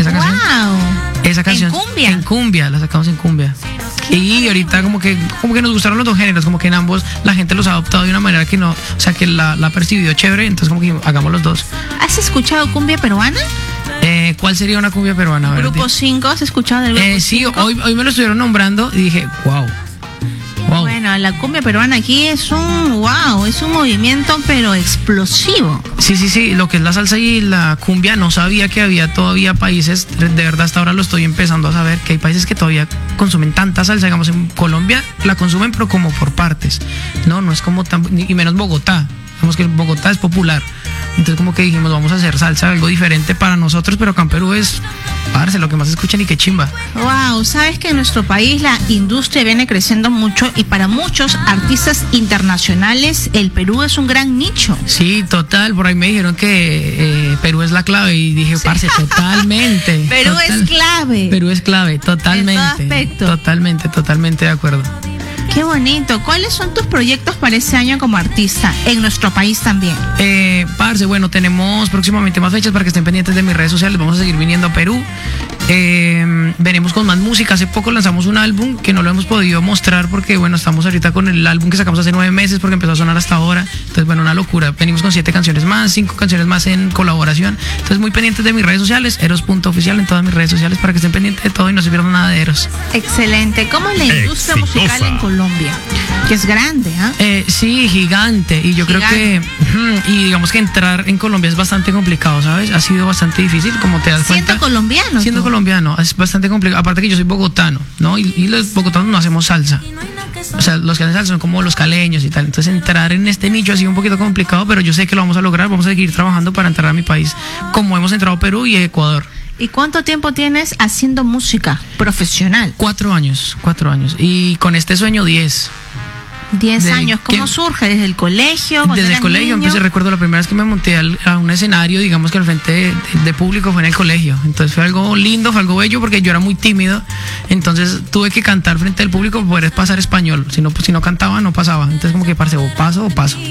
esa canción. Wow. Esa canción. En cumbia. La sacamos en cumbia. Y ahorita como que nos gustaron los dos géneros, como que en ambos la gente los ha adoptado de una manera que no, o sea, que la ha percibido chévere, entonces como que hagamos los dos. ¿Has escuchado cumbia peruana? ¿Cuál sería una cumbia peruana? A ver, Grupo 5, ¿has escuchado del Grupo 5? Sí, hoy me lo estuvieron nombrando y dije, wow. Bueno, la cumbia peruana aquí es un movimiento pero explosivo. Sí, lo que es la salsa y la cumbia, no sabía que había todavía países, de verdad hasta ahora lo estoy empezando a saber, que hay países que todavía consumen tanta salsa, digamos en Colombia la consumen pero como por partes, no es como y menos Bogotá, digamos que Bogotá es popular. Entonces como que dijimos, vamos a hacer salsa, algo diferente para nosotros, pero acá en Perú es, parce, lo que más escuchan y qué chimba. Wow, sabes que en nuestro país la industria viene creciendo mucho y para muchos artistas internacionales el Perú es un gran nicho. Sí, total, por ahí me dijeron que Perú es la clave y dije, parce, totalmente. Perú es clave. Perú es clave, totalmente. En todo aspecto. Totalmente de acuerdo. Qué bonito. ¿Cuáles son tus proyectos para este año como artista en nuestro país también? Parce, bueno, tenemos próximamente más fechas para que estén pendientes de mis redes sociales. Vamos a seguir viniendo a Perú. Venimos con más música. Hace poco lanzamos un álbum que no lo hemos podido mostrar porque, bueno, estamos ahorita con el álbum que sacamos hace 9 meses porque empezó a sonar hasta ahora. Entonces, bueno, una locura. Venimos con 7 canciones más, 5 canciones más en colaboración. Entonces, muy pendientes de mis redes sociales, eros.oficial en todas mis redes sociales para que estén pendientes de todo y no se pierdan nada de Eros. Excelente. ¿Cómo es la industria musical en Colombia? Que es grande, ¿ah? Sí, gigante. Y yo creo que, y digamos que entrar en Colombia es bastante complicado, ¿sabes? Ha sido bastante difícil, como te das cuenta. Siendo colombiano, es bastante complicado. Aparte que yo soy bogotano, ¿no? Y los bogotanos no hacemos salsa. O sea, los que hacen salsa son como los caleños y tal. Entonces entrar en este nicho ha sido un poquito complicado, pero yo sé que lo vamos a lograr. Vamos a seguir trabajando para entrar a mi país, como hemos entrado a Perú y Ecuador. ¿Y cuánto tiempo tienes haciendo música profesional? 4 años. Y con este sueño 10. 10 años. ¿Cómo surge? ¿Desde el colegio? Desde el colegio empecé. Recuerdo la primera vez que me monté a un escenario, digamos que al frente de público, fue en el colegio. Entonces fue algo lindo, fue algo bello porque yo era muy tímido. Entonces tuve que cantar frente al público para poder pasar español. Si no cantaba, no pasaba. Entonces como que parce, o paso.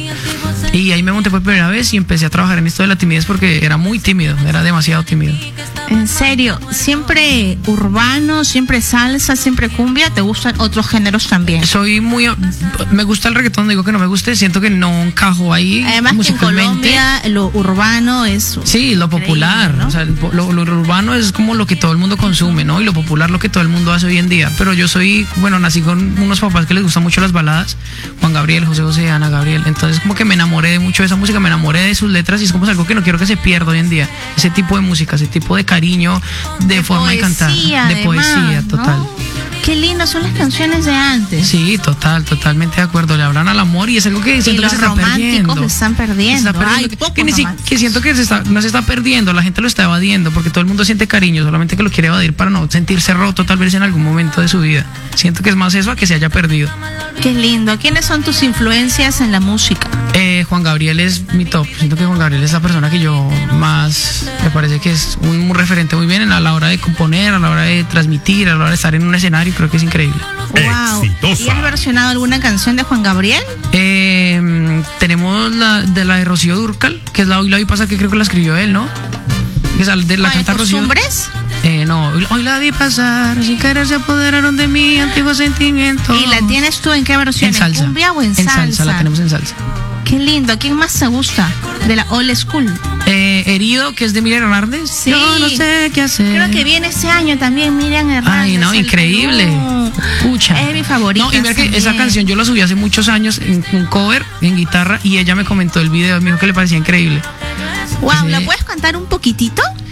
Y ahí me monté por primera vez y empecé a trabajar en esto de la timidez porque era muy tímido, era demasiado tímido. ¿En serio? ¿Siempre urbano, siempre salsa, siempre cumbia? ¿Te gustan otros géneros también? Me gusta el reggaetón, digo que no me guste, siento que no encajo ahí. Además que en Colombia lo urbano es... Sí, lo popular, ¿no? O sea, lo urbano es como lo que todo el mundo consume, ¿no? Y lo popular lo que todo el mundo hace hoy en día. Pero yo nací con unos papás que les gustan mucho las baladas, Juan Gabriel, José José, Ana Gabriel. Entonces como que me enamoré de mucho de esa música, me enamoré de sus letras y es como algo que no quiero que se pierda hoy en día. Ese tipo de música, ese tipo de cariño, de forma de cantar, de poesía, total. ¿No? Qué lindas son las canciones de antes. Sí, totalmente de acuerdo. Le hablan al amor y es algo que siento que se está perdiendo. Se están perdiendo. Que siento que no se está perdiendo, la gente lo está evadiendo porque todo el mundo siente cariño, solamente que lo quiere evadir para no sentirse roto tal vez en algún momento de su vida. Siento que es más eso a que se haya perdido. Qué lindo. ¿Quiénes son tus influencias en la música? Juan Gabriel es mi top. Siento que Juan Gabriel es la persona que yo más me parece que es un referente muy bien a la hora de componer, a la hora de transmitir, a la hora de estar en un escenario. Creo que es increíble. Wow. ¿Y has versionado alguna canción de Juan Gabriel? Tenemos la de Rocío Dúrcal, que es la Hoy la vi pasar, que creo que la escribió él, ¿no? Que es de la canta Rocío. ¿Costumbres? No, hoy la vi pasar, sin querer se apoderaron de mí antiguos sentimientos. ¿Y la tienes tú en qué versión? En salsa. ¿En cumbia o en salsa? En salsa, la tenemos en salsa. Qué lindo. ¿Quién más te gusta de la old school? Herido, que es de Miriam Hernández. Sí. Yo no sé qué hacer. Creo que viene este año también Miriam Hernández. Ay, no, increíble. Pucha. Es mi favorita. No, y mira que esa canción yo la subí hace muchos años en un cover, en guitarra, y ella me comentó el video, me dijo que le parecía increíble. Wow, ¿la puedes cantar un poquitito?